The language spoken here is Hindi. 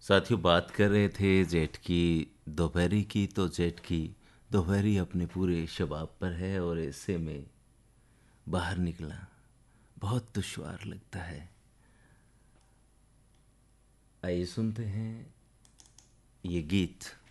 साथियों, बात कर रहे थे जेठ की दोपहरी की। तो जेठ की दोपहरी अपने पूरे शबाब पर है और ऐसे में बाहर निकला बहुत दुश्वार लगता है। आइए सुनते हैं ये गीत।